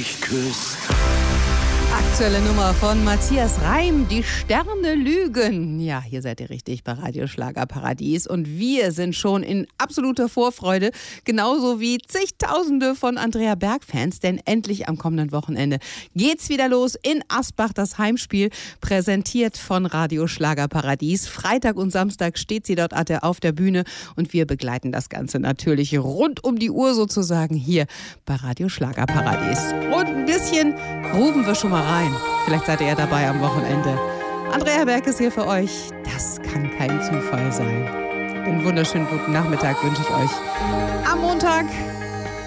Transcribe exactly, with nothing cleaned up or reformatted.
mich küsst. Aktuelle Nummer von Matthias Reim, die Sterne lügen. Ja, hier seid ihr richtig bei Radio Schlagerparadies und wir sind schon in absoluter Vorfreude, genauso wie zigtausende von Andrea Berg-Fans, denn endlich am kommenden Wochenende geht's wieder los in Asbach, das Heimspiel, präsentiert von Radio Schlagerparadies. Freitag und Samstag steht sie dort auf der Bühne und wir begleiten das Ganze natürlich rund um die Uhr sozusagen hier bei Radio Schlagerparadies. Und ein bisschen rufen wir schon mal rein. Vielleicht seid ihr ja dabei am Wochenende. Andrea Berg ist hier für euch. Das kann kein Zufall sein. Einen wunderschönen guten Nachmittag wünsche ich euch am Montag.